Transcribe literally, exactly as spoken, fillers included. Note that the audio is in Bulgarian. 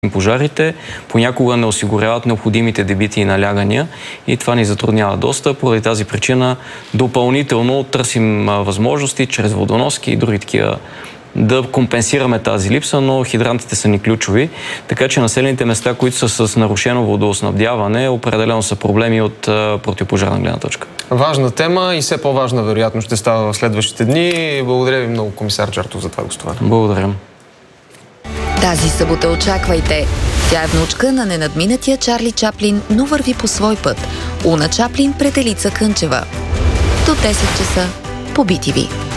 пожарите, понякога не осигуряват необходимите дебити и налягания и това ни затруднява доста. Поради тази причина допълнително търсим възможности чрез водоноски и други такива да компенсираме тази липса, но хидрантите са ни ключови, така че населените места, които са с нарушено водоснабдяване, определено са проблеми от противопожарна гледна точка. Важна тема и все по-важна вероятно ще става в следващите дни. Благодаря ви много, комисар Джартов, за това гостуване. Благодаря. Тази събота очаквайте. Тя е внучка на ненадминатия Чарли Чаплин, но върви по свой път. Уна Чаплин пред Елица Кънчева. До десет часа по Би Ти Ви.